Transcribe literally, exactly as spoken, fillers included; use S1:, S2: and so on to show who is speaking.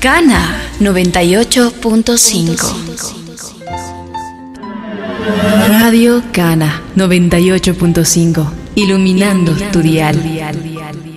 S1: Cana noventa y ocho punto cinco. Radio Cana noventa y ocho punto cinco. Iluminando tu dial.